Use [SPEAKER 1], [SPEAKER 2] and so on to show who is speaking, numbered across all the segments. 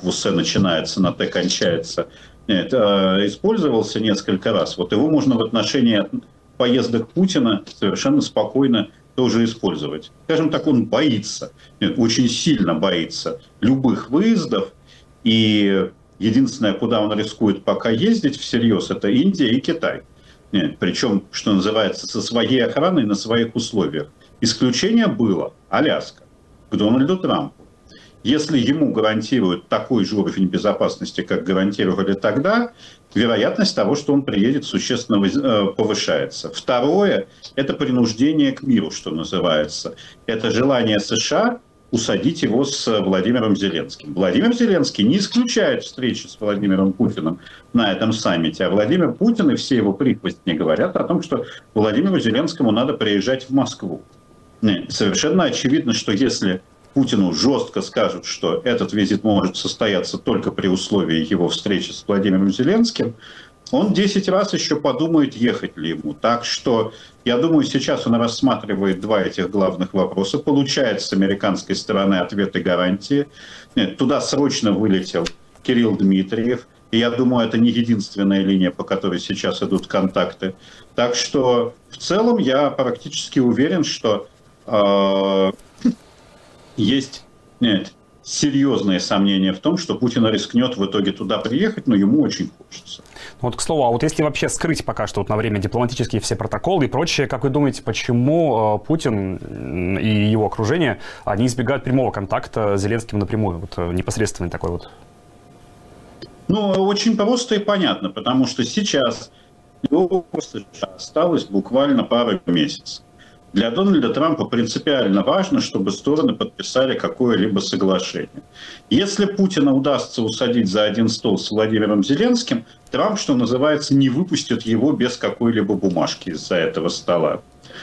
[SPEAKER 1] букву «С» начинается, на «Т» кончается, использовался несколько раз. Вот его можно в отношении поездок Путина совершенно спокойно тоже использовать. Скажем так, он боится, очень сильно боится любых выездов. И единственное, куда он рискует пока ездить всерьез, это Индия и Китай. Причем, что называется, со своей охраной на своих условиях. Исключение было Аляска к Дональду Трампу. Если ему гарантируют такой же уровень безопасности, как гарантировали тогда, вероятность того, что он приедет, существенно повышается. Второе – это принуждение к миру, что называется. Это желание США усадить его с Владимиром Зеленским. Владимир Зеленский не исключает встречи с Владимиром Путиным на этом саммите, а Владимир Путин и все его прихвостни говорят о том, что Владимиру Зеленскому надо приезжать в Москву. Совершенно очевидно, что если Путину жестко скажут, что этот визит может состояться только при условии его встречи с Владимиром Зеленским, он 10 раз еще подумает, ехать ли ему. Так что, я думаю, сейчас он рассматривает два этих главных вопроса, получает с американской стороны ответы гарантии. Туда срочно вылетел Кирилл Дмитриев. И я думаю, это не единственная линия, по которой сейчас идут контакты. Так что, в целом, я практически уверен, что есть серьезные сомнения в том, что Путин рискнет в итоге туда приехать, но ему очень хочется.
[SPEAKER 2] Вот, к слову, а вот если вообще скрыть пока что вот на время дипломатические все протоколы и прочее, как вы думаете, почему Путин и его окружение, они избегают прямого контакта с Зеленским напрямую, вот непосредственный такой вот?
[SPEAKER 1] Ну, очень просто и понятно, потому что сейчас осталось буквально пару месяцев. Для Дональда Трампа принципиально важно, чтобы стороны подписали какое-либо соглашение. Если Путина удастся усадить за один стол с Владимиром Зеленским, Трамп, что называется, не выпустит его без какой-либо бумажки из-за этого стола.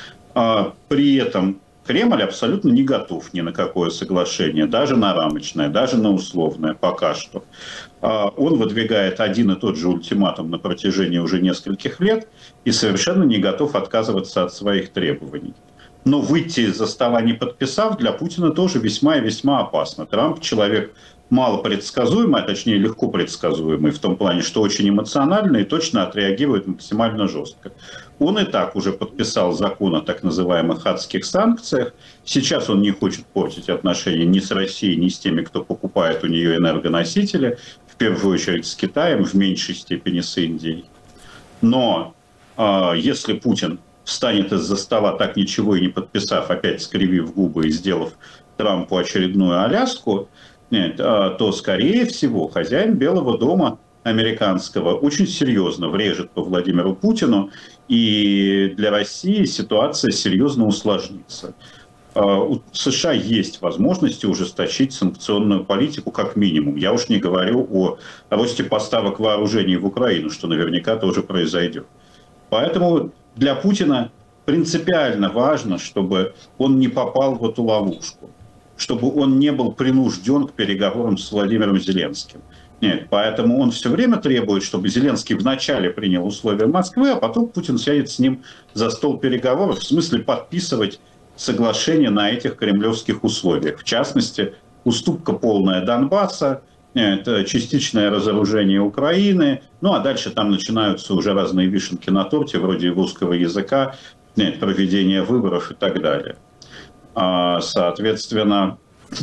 [SPEAKER 1] При этом Кремль абсолютно не готов ни на какое соглашение, даже на рамочное, даже на условное пока что. Он выдвигает один и тот же ультиматум на протяжении уже нескольких лет и совершенно не готов отказываться от своих требований. Но выйти из-за стола не подписав, для Путина тоже весьма и весьма опасно. Трамп человек мало предсказуемый, а точнее легко предсказуемый, в том плане, что очень эмоциональный и точно отреагирует максимально жестко. Он и так уже подписал закон о так называемых адских санкциях. Сейчас он не хочет портить отношения ни с Россией, ни с теми, кто покупает у нее энергоносители, в первую очередь с Китаем, в меньшей степени с Индией. Но если Путин встанет из-за стола, так ничего и не подписав, опять скривив губы и сделав Трампу очередную Аляску, то, скорее всего, хозяин Белого дома американского очень серьезно врежет по Владимиру Путину, и для России ситуация серьезно усложнится. У США есть возможности ужесточить санкционную политику как минимум. Я уж не говорю о росте поставок вооружений в Украину, что наверняка тоже произойдет. Поэтому для Путина принципиально важно, чтобы он не попал в эту ловушку, чтобы он не был принужден к переговорам с Владимиром Зеленским. Нет, поэтому он все время требует, чтобы Зеленский вначале принял условия Москвы, а потом Путин сядет с ним за стол переговоров, в смысле подписывать соглашение на этих кремлевских условиях. В частности, уступка полная Донбасса, это частичное разоружение Украины, ну а дальше там начинаются уже разные вишенки на торте, вроде русского языка, проведение выборов и так далее. Соответственно,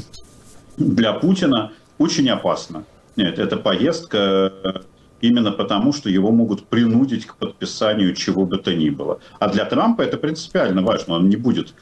[SPEAKER 1] для Путина очень опасно. Эта поездка именно потому, что его могут принудить к подписанию чего бы то ни было. А для Трампа это принципиально важно. Он не будет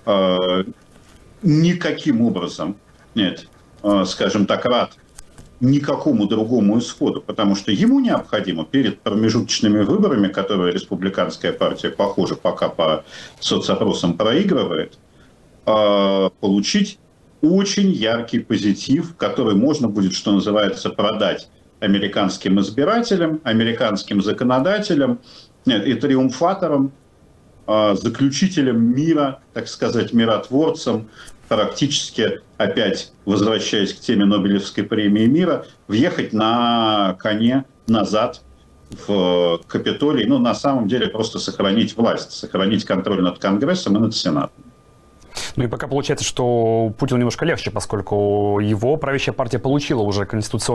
[SPEAKER 1] никаким образом, скажем так, рад никакому другому исходу, потому что ему необходимо перед промежуточными выборами, которые республиканская партия, похоже, пока по соцопросам проигрывает, получить очень яркий позитив, который можно будет, что называется, продать американским избирателям, американским законодателям и триумфаторам, заключителям мира, так сказать, миротворцам, практически, опять возвращаясь к теме Нобелевской премии мира, въехать на коне назад в Капитолий, ну, на самом деле, просто сохранить власть, сохранить контроль над Конгрессом и над Сенатом.
[SPEAKER 2] Ну и пока получается, что Путину немножко легче, поскольку его правящая партия получила уже конституционный